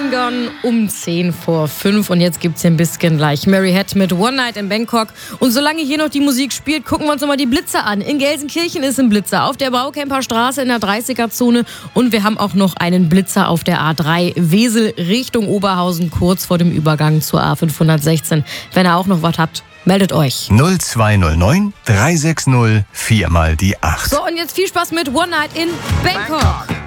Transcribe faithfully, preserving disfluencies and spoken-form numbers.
Machine Gun um zehn vor fünf und jetzt gibt's hier ein bisschen gleich Mary Head mit One Night in Bangkok. Und solange hier noch die Musik spielt, gucken wir uns nochmal die Blitzer an. In Gelsenkirchen ist ein Blitzer, auf der Baukemper Straße in der dreißiger-Zone und wir haben auch noch einen Blitzer auf der A drei Wesel Richtung Oberhausen, kurz vor dem Übergang zur A fünfhundertsechzehn. Wenn ihr auch noch was habt, meldet euch. null zwei null neun drei sechs null vier mal die acht. So, und jetzt viel Spaß mit One Night in Bangkok.